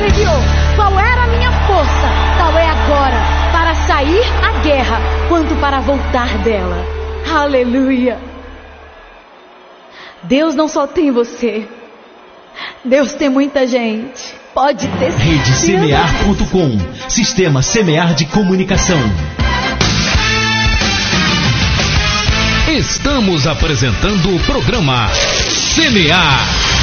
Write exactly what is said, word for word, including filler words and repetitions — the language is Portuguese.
me guiou, qual era a minha força, tal é agora, para sair à guerra, quanto para voltar dela. Aleluia. Deus não só tem você, Deus tem muita gente. Pode ter certeza. Rede Semear ponto com, Sistema Semear de Comunicação. Estamos apresentando o programa Semear.